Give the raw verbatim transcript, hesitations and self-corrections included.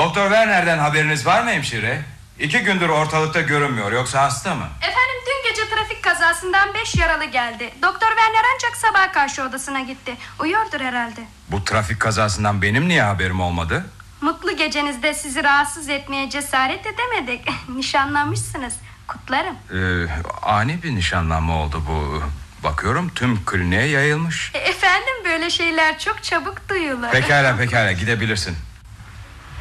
Doktor Werner'den haberiniz var mı hemşire? İki gündür ortalıkta görünmüyor, yoksa hasta mı? Efendim, dün gece trafik kazasından beş yaralı geldi. Doktor Werner ancak sabah karşı odasına gitti. Uyuyordur herhalde. Bu trafik kazasından benim niye haberim olmadı? Mutlu gecenizde sizi rahatsız etmeye cesaret edemedik. Nişanlanmışsınız, kutlarım. Ee, ani bir nişanlanma oldu bu. Bakıyorum tüm kliniğe yayılmış. E, efendim, böyle şeyler çok çabuk duyulur. Pekala pekala, gidebilirsin.